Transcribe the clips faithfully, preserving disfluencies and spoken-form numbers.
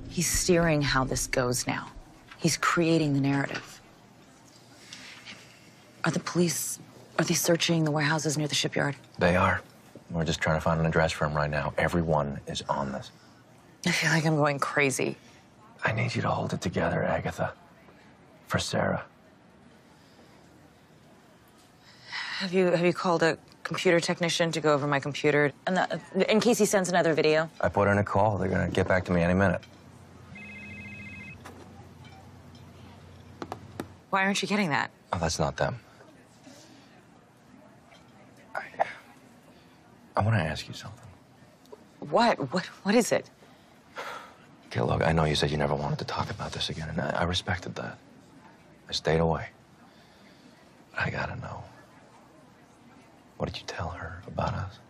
He's steering how this goes now. He's creating the narrative. Are the police, are they searching the warehouses near the shipyard? They are. We're just trying to find an address for him right now. Everyone is on this. I feel like I'm going crazy. I need you to hold it together, Agatha. For Sarah. Have you have you called a computer technician to go over my computer and the, in case he sends another video? I put in a call. They're gonna get back to me any minute. Why aren't you getting that? Oh, that's not them. I, I want to ask you something. What? What? What is it? Okay, look, I know you said you never wanted to talk about this again, and I, I respected that. I stayed away. But I gotta know. What did you tell her about us?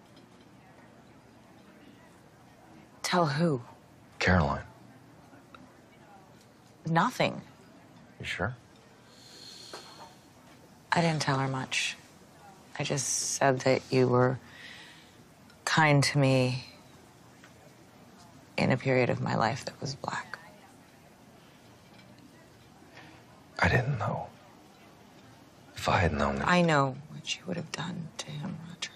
Tell who? Caroline. Nothing. You sure? I didn't tell her much. I just said that you were kind to me in a period of my life that was black. I didn't know. If I had known that... I know what you would have done to him, Roger.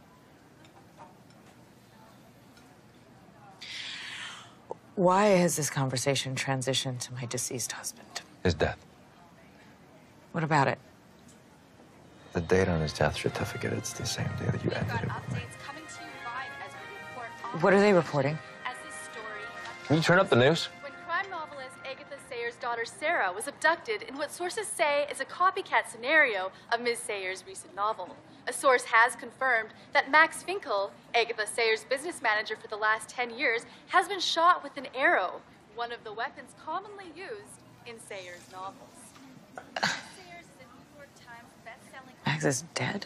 Why has this conversation transitioned to my deceased husband? His death. What about it? The date on his death certificate, it's the same day that you ended it with me. What are they reporting? Can you turn up the news? When crime novelist Agatha Sayers' daughter Sarah was abducted in what sources say is a copycat scenario of Miz Sayers' recent novel. A source has confirmed that Max Finkel, Agatha Sayers' business manager for the last ten years, has been shot with an arrow, one of the weapons commonly used in Sayers' novels. Max is dead?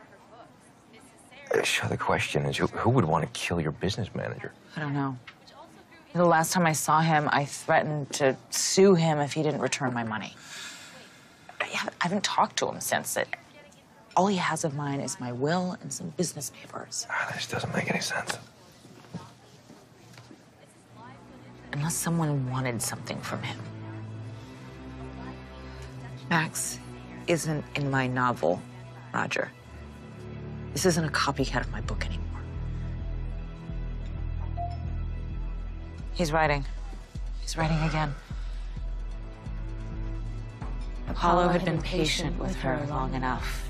Uh, sure, the question is, who, who would want to kill your business manager? I don't know. The last time I saw him, I threatened to sue him if he didn't return my money. I haven't, I haven't talked to him since. It. All he has of mine is my will and some business papers. Ah, this doesn't make any sense. Unless someone wanted something from him. Max isn't in my novel, Roger. This isn't a copycat of my book anymore. He's writing. He's writing again. Apollo had been patient with her long enough.